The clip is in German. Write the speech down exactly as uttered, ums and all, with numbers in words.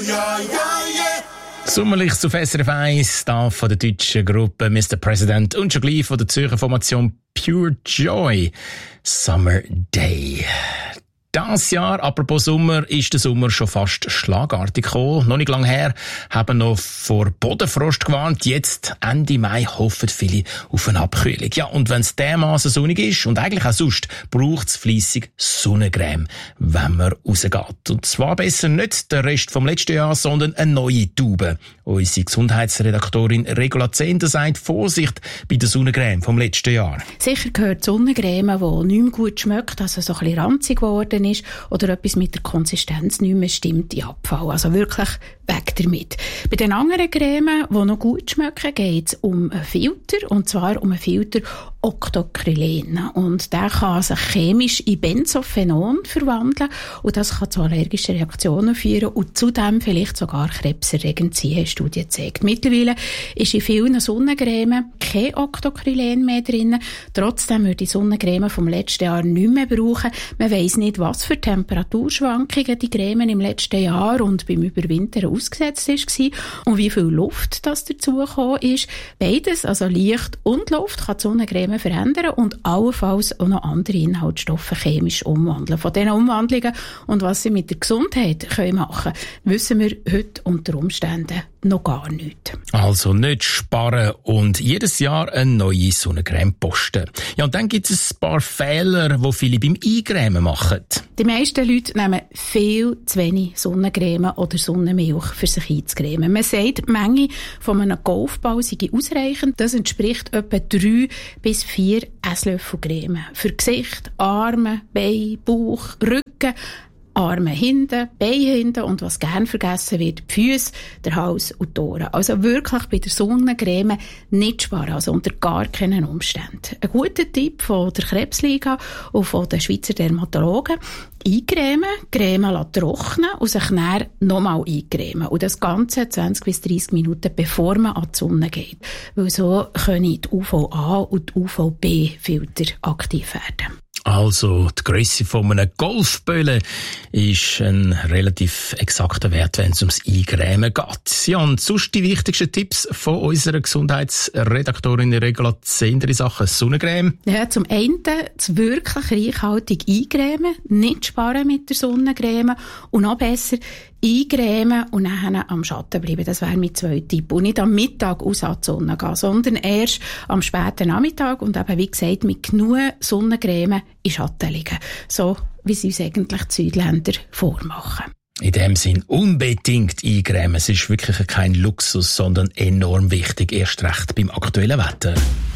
ja, ja, yeah. Sommerlich zu S R F eins, da von der deutschen Gruppe Mister President und schon gleich von der Zürcher Formation Pure Joy. Summer Day. Das Jahr, apropos Sommer, ist der Sommer schon fast schlagartig gekommen. Noch nicht lange her, haben noch vor Bodenfrost gewarnt. Jetzt, Ende Mai, hoffen viele auf eine Abkühlung. Ja, und wenn es dermassen sonnig ist und eigentlich auch sonst, braucht es fleissig Sonnencreme, wenn man rausgeht. Und zwar besser nicht der Rest vom letzten Jahr, sondern eine neue Tube. Unsere Gesundheitsredaktorin Regula Zehnder sagt, Vorsicht bei der Sonnencreme vom letzten Jahr. Sicher gehört die Sonnencreme, die nicht mehr gut schmeckt, also so ein bisschen ranzig geworden ist oder etwas mit der Konsistenz nicht mehr stimmt, in Abfall. Also wirklich weg damit. Bei den anderen Cremen, die noch gut schmecken, geht es um einen Filter, und zwar um einen Filter Octocrylene. Und der kann sich chemisch in Benzophenon verwandeln und das kann zu allergischen Reaktionen führen und zudem vielleicht sogar krebserregend sein, haben Studien gezeigt. Mittlerweile ist in vielen Sonnencremen kein Octocrylene mehr drin. Trotzdem würde die Sonnencreme vom letzten Jahr nicht mehr brauchen. Man weiss nicht, was für Temperaturschwankungen die Creme im letzten Jahr und beim Überwintern ausgesetzt war und wie viel Luft das dazugekommen ist. Beides, also Licht und Luft, kann die Sonnencreme verändern und allenfalls auch noch andere Inhaltsstoffe chemisch umwandeln. Von diesen Umwandlungen und was sie mit der Gesundheit können machen können, wissen wir heute unter Umständen noch gar nichts. Also nicht sparen und jedes Jahr eine neue Sonnencreme posten. Ja, und dann gibt es ein paar Fehler, die viele beim Eincremen machen. Die meisten Leute nehmen viel zu wenig Sonnencreme oder Sonnenmilch für sich einzucremen. Man sagt, die Menge von einem Golfball sei ausreichend. Das entspricht etwa drei bis vier Esslöffel Creme. Für Gesicht, Arme, Beine, Bauch, Rücken, Arme hinten, Beine hinten und was gern vergessen wird, die Füße, der Hals und die Ohren. Also wirklich bei der Sonnencreme nicht sparen, also unter gar keinen Umständen. Ein guter Tipp von der Krebsliga und von den Schweizer Dermatologen: eincremen, Creme trocknen und sich dann nochmal eincremen. Und das Ganze zwanzig bis dreissig Minuten, bevor man an die Sonne geht. Weil so können die U V A und die U V B-Filter aktiv werden. Also, die Grösse von einem Golfböllen ist ein relativ exakter Wert, wenn es ums Eincremen geht. Ja, und sonst die wichtigsten Tipps von unserer Gesundheitsredaktorin Regula Zehnder in Sachen Sonnencreme? Ja, zum einen das wirklich reichhaltig eincremen, nicht sparen mit der Sonnencreme und noch besser eincremen und dann am Schatten bleiben. Das wäre mein zweiter Tipp. Und nicht am Mittag aus an die Sonne gehen, sondern erst am späten Nachmittag und eben, wie gesagt, mit genug Sonnencreme in Schatten liegen. So, wie sie uns eigentlich die Südländer vormachen. In dem Sinn unbedingt eincremen. Es ist wirklich kein Luxus, sondern enorm wichtig, erst recht beim aktuellen Wetter.